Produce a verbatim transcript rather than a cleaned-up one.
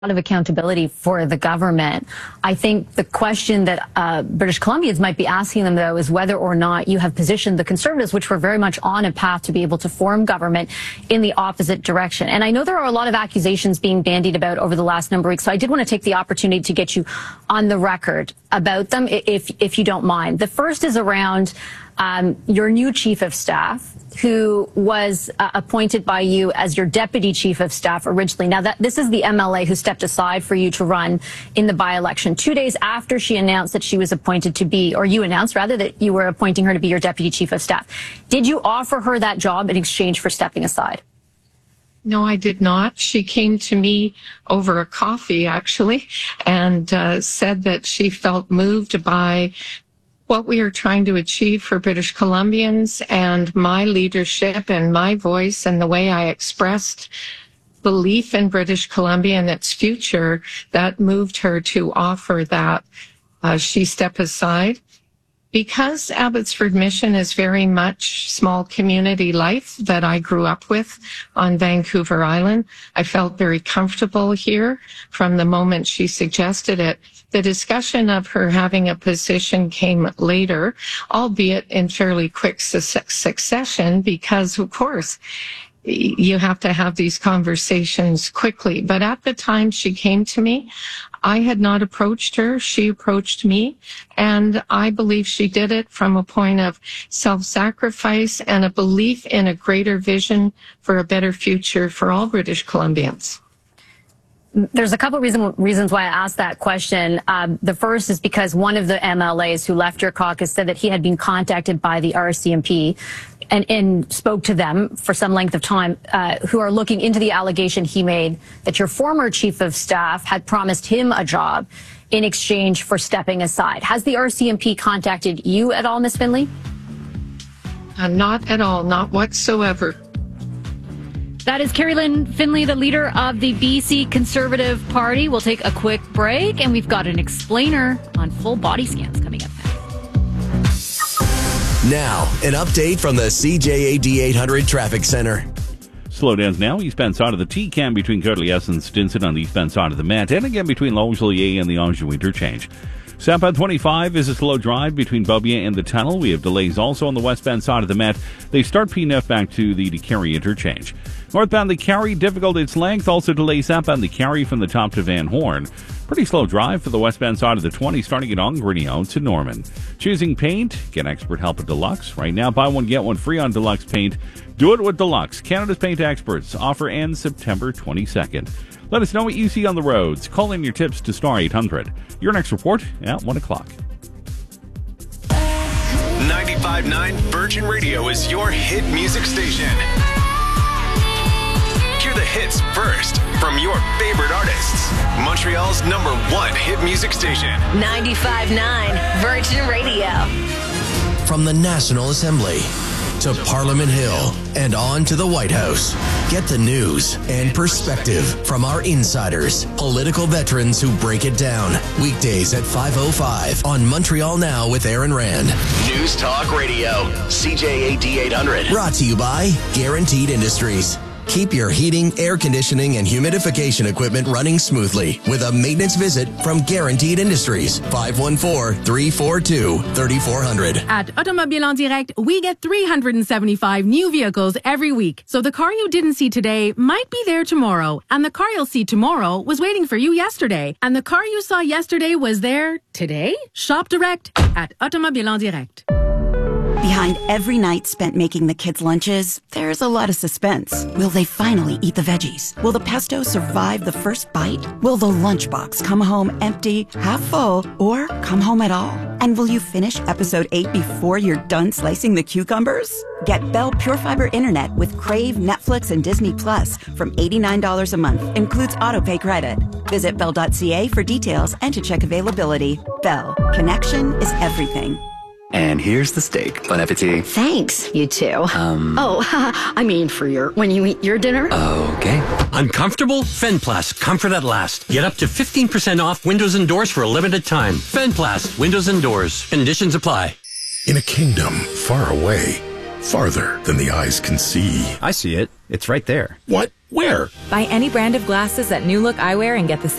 of accountability for the government. I think the question that uh, British Columbians might be asking them, though, is whether or not you have positioned the Conservatives, which were very much on a path to be able to form government, in the opposite direction. And I know there are a lot of accusations being bandied about over the last number of weeks, so I did want to take the opportunity to get you on the record about them, if, if you don't mind. The first is around um, your new chief of staff, who was uh, appointed by you as your deputy chief of staff originally. Now, that this is the M L A who stepped aside for you to run in the by-election. Two days after she announced that she was appointed to be, or you announced rather, that you were appointing her to be your deputy chief of staff. Did you offer her that job in exchange for stepping aside? No, I did not. She came to me over a coffee, actually, and uh, said that she felt moved by what we are trying to achieve for British Columbians and my leadership and my voice and the way I expressed belief in British Columbia and its future. That moved her to offer that uh, she step aside. Because Abbotsford Mission is very much small community life that I grew up with on Vancouver Island, I felt very comfortable here from the moment she suggested it. The discussion of her having a position came later, albeit in fairly quick su- succession, because, of course, you have to have these conversations quickly. But at the time she came to me, I had not approached her. She approached me, and I believe she did it from a point of self-sacrifice and a belief in a greater vision for a better future for all British Columbians. There's a couple of reason, reasons why I asked that question. Um, the first is because one of the M L As who left your caucus said that he had been contacted by the R C M P and, and spoke to them for some length of time, uh, who are looking into the allegation he made that your former chief of staff had promised him a job in exchange for stepping aside. Has the R C M P contacted you at all, Miz Finlay? Uh, not at all, not whatsoever. That is Kerry-Lynne Finlay, the leader of the B C Conservative Party. We'll take a quick break, and we've got an explainer on full body scans coming up next. Now, an update from the C J A D eight hundred Traffic Center. Slowdowns now, eastbound side of the T-Cam between Courtleigh and Stinson on the eastbound side of the Met, and again between Longueuil and the Anjou interchange. Southbound twenty-five is a slow drive between Beaubien and the tunnel. We have delays also on the westbound side of the Met. They start P N F back to the DeCarry interchange. Northbound the Carry, difficult its length. Also delays southbound the Carry from the top to Van Horn. Pretty slow drive for the westbound side of the twenty, starting at Ongrinio to Norman. Choosing paint? Get expert help at Deluxe. Right now, buy one, get one free on Deluxe paint. Do it with Deluxe. Canada's paint experts. Offer ends September twenty-second. Let us know what you see on the roads. Call in your tips to Star eight hundred. Your next report at one o'clock. ninety-five point nine Virgin Radio is your hit music station. Hear the hits first from your favorite artists. Montreal's number one hit music station. ninety-five point nine Virgin Radio. From the National Assembly to Parliament Hill and on to the White House. Get the news and perspective from our insiders, political veterans who break it down. Weekdays at five oh five on Montreal Now with Aaron Rand. News Talk Radio, C J A D eight hundred. Brought to you by Guaranteed Industries. Keep your heating, air conditioning, and humidification equipment running smoothly with a maintenance visit from Guaranteed Industries. five one four, three four two, three four zero zero. At Automobile en Direct, we get three hundred seventy-five new vehicles every week. So the car you didn't see today might be there tomorrow. And the car you'll see tomorrow was waiting for you yesterday. And the car you saw yesterday was there today? Shop direct at Automobile en Direct. Behind every night spent making the kids' lunches, there's a lot of suspense. Will they finally eat the veggies? Will the pesto survive the first bite? Will the lunchbox come home empty, half full, or come home at all? And will you finish episode eight before you're done slicing the cucumbers? Get Bell Pure Fiber Internet with Crave, Netflix, and Disney Plus from eighty-nine dollars a month. Includes autopay credit. Visit bell dot c a for details and to check availability. Bell. Connection is everything. And here's the steak. Bon appetit. Thanks, you too. Um. Oh, I mean for your, when you eat your dinner. Okay. Uncomfortable? Fenplast. Comfort at last. Get up to fifteen percent off windows and doors for a limited time. Fenplast. Windows and doors. Conditions apply. In a kingdom far away, farther than the eyes can see. I see it. It's right there. What? Where? Buy any brand of glasses at New Look Eyewear and get the